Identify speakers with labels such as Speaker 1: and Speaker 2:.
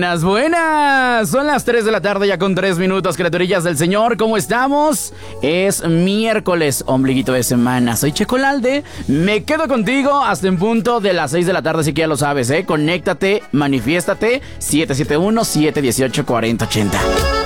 Speaker 1: Buenas, buenas. Son las 3 de la tarde ya con 3 minutos, criaturillas del Señor. ¿Cómo estamos? Es miércoles, ombliguito de semana. Soy Checolalde. Me quedo contigo hasta en punto de las 6 de la tarde, así que ya lo sabes, ¿eh? Conéctate, manifiéstate, 771-718-4080.